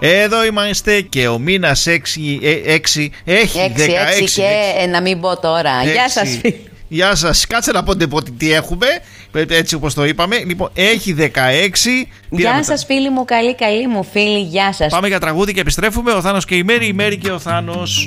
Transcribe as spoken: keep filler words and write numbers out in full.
Εδώ είμαστε και ο μήνας έξι, έξι έχει έξι, δεκαέξι. έξι και έξι. Να μην πω τώρα. έξι. Γεια σας φίλοι. Γεια σας. Κάτσε να πόντε τι έχουμε. Έτσι όπως το είπαμε. Λοιπόν, έχει δεκαέξι. Γεια σας φίλοι μου, καλή καλή μου φίλοι. Γεια σας. Πάμε για τραγούδι και επιστρέφουμε. Ο Θάνος και η Μέρη, η Μέρη και ο Θάνος.